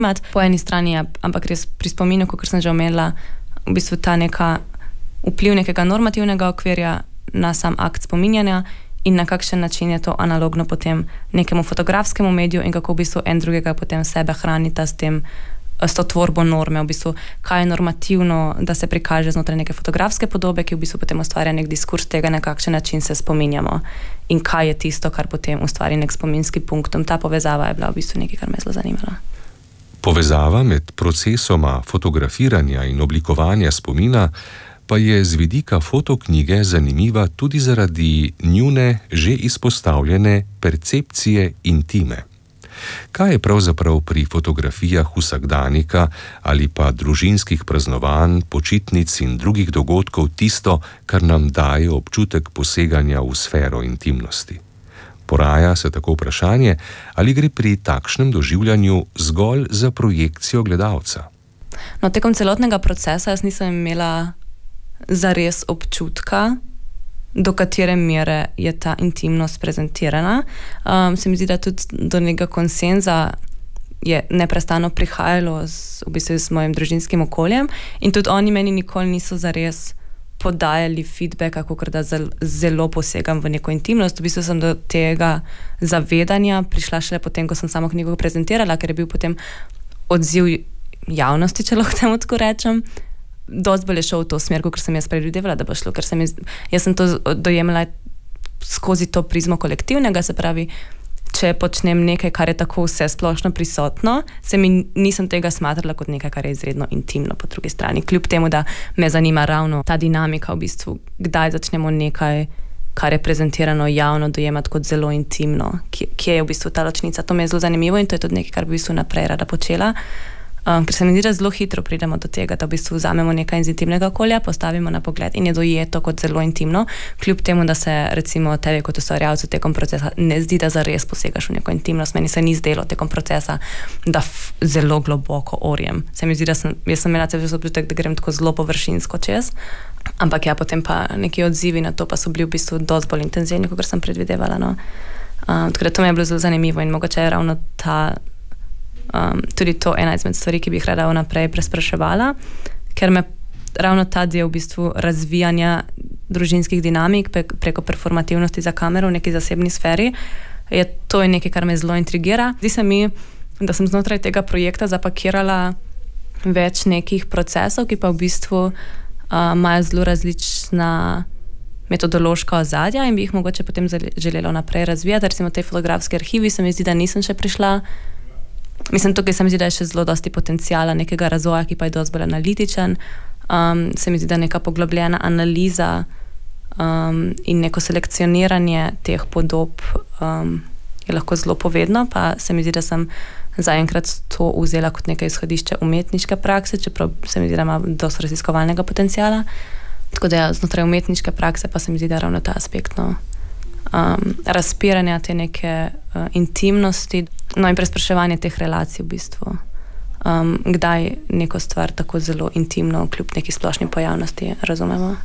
imeti. Po eni strani je, ampak res pri spominu, kot sem že omenila, v bistvu ta neka vpliv nekega normativnega okvirja na sam akt spominjanja in na kakšen način je to analogno potem nekemu fotografskemu mediju in kako v bistvu en drugega potem sebe hranita s to tvorbo norme, v bistvu, kaj je normativno, da se prikaže znotraj neke fotografske podobe, ki v bistvu potem ustvarja nek diskurs tega, na kakšen način se spominjamo in kaj je tisto, kar potem ustvari nek spominski punkt. Ta povezava je bila v bistvu nekaj, kar me je zelo zanimalo. Povezava med procesoma fotografiranja in oblikovanja spomina pa je z vidika fotoknjige zanimiva tudi zaradi njune že izpostavljene percepcije intime. Kaj je pravzaprav pri fotografijah vsakdanika ali pa družinskih praznovanj, počitnic in drugih dogodkov tisto, kar nam daje občutek poseganja v sfero intimnosti? Poraja se tako vprašanje, ali gre pri takšnem doživljanju zgolj za projekcijo gledalca. No, tekom celotnega procesa jaz nisem imela zares občutka, do katere mere je ta intimnost prezentirana. Se mi zdi, da tudi do nekega konsenza je neprestano prihajalo v bistvu s mojim družinskim okoljem in tudi oni meni nikoli niso zares podajali feedbacka, kakor da zelo posegam v neko intimnost. V bistvu sem do tega zavedanja prišla šele potem, ko sem samo knjigo prezentirala, ker je bil potem odziv javnosti, če lahko temu tako rečem, dosti bolj je šel v to smer, kot sem jaz predvidevala, da bo šlo, ker jaz sem to dojemala skozi to prizmo kolektivnega, se pravi, če počnem nekaj, kar je tako vse splošno prisotno, nisem tega smatrala kot nekaj, kar je izredno intimno po drugi strani. Kljub temu, da me zanima ravno ta dinamika v bistvu, kdaj začnemo nekaj, kar je prezentirano javno, dojemati kot zelo intimno, kje je v bistvu ta ločnica. To me je zelo zanimivo in to je tudi nekaj, kar v bistvu naprej rada počela. Ker se mi zdi, da zelo hitro pridemo do tega, da v bistvu vzamemo nekaj iz intimnega okolja, postavimo na pogled in je dojeto kot zelo intimno, kljub temu, da se recimo tebi kot ustvarjalcu tekom procesa ne zdi, da zares posegaš v neko intimnost. Meni se ni zdelo tekom procesa, da zelo globoko orjem. Se mi zdi, da jaz sem imela cel čas občutek, da grem tako zelo površinsko čez, ampak ja, potem pa neki odzivi na to pa so bili v bistvu dosti bolj intenzivni, kot sem predvidevala. No. Tako da to mi je bilo zelo zanimivo in mogoče je ravno tudi to ena izmed stvari, ki bi jih rada vnaprej prespraševala, ker me ravno ta del v bistvu razvijanja družinskih dinamik preko performativnosti za kamero v neki zasebni sferi, to je nekaj, kar me zelo intrigira. Zdi se mi, da sem znotraj tega projekta zapakirala več nekih procesov, ki pa v bistvu imajo zelo različna metodološka ozadja in bi jih mogoče potem želela naprej razvijati. Recimo te fotografske arhivi se mi zdi, da nisem še prišla. Mislim, tukaj se mi zdi, da je še zelo dosti potencijala nekega razvoja, ki pa je dosti bolj analitičen. Se mi zdi, da neka poglobljena analiza in neko selekcioniranje teh podob je lahko zelo povedno, pa se mi zdi, da sem zaenkrat to vzela kot nekaj izhodišče umetniške prakse, čeprav se mi zdi, da ima dosti raziskovalnega potencijala. Tako da znotraj umetniške prakse pa se mi zdi, da ravno ta aspekt razpiranja te neke intimnosti, no in prespraševanje teh relacij v bistvu. Kdaj neko stvar tako zelo intimno kljub neki splošni pojavnosti razumemo.